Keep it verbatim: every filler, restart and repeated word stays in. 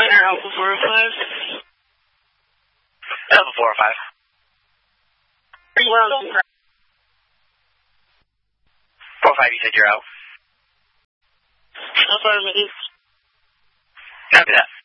Air Alpha four oh five. Alpha four oh five. Are you out? four oh five, you said you're out. Affirmative. Copy that.